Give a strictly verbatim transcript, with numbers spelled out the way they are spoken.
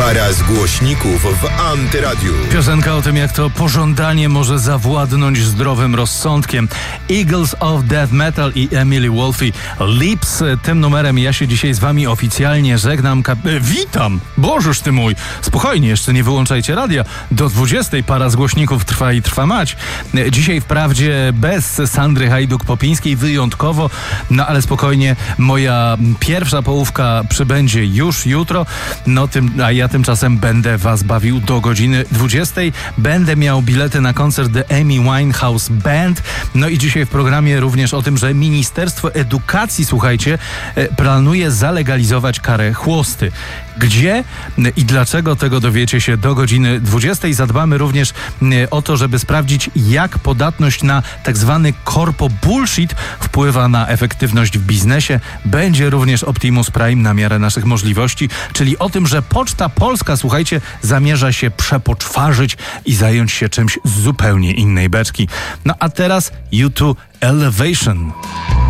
Para z głośników w Antyradiu. Piosenka o tym, jak to pożądanie może zawładnąć zdrowym rozsądkiem. Eagles of Death Metal i Emily Wolfe Lips. Tym numerem ja się dzisiaj z wami oficjalnie żegnam. Kap- e, witam! Bożeż ty mój! Spokojnie, jeszcze nie wyłączajcie radia. Do dwudziestej para z głośników trwa i trwa mać. E, dzisiaj wprawdzie bez Sandry Hajduk-Popińskiej wyjątkowo, no ale spokojnie, moja pierwsza połówka przybędzie już jutro, no tym, a ja tymczasem będę was bawił do godziny dwudziestej. Będę miał bilety na koncert The Amy Winehouse Band. No i dzisiaj w programie również o tym, że Ministerstwo Edukacji, słuchajcie, planuje zalegalizować karę chłosty. Gdzie i dlaczego, tego dowiecie się do godziny dwudziestej. Zadbamy również o to, żeby sprawdzić, jak podatność na tak zwany corpo bullshit wpływa na efektywność w biznesie. Będzie również Optimus Prime na miarę naszych możliwości, czyli o tym, że Poczta Polska, słuchajcie, zamierza się przepoczwarzyć i zająć się czymś z zupełnie innej beczki. No a teraz U two Elevation.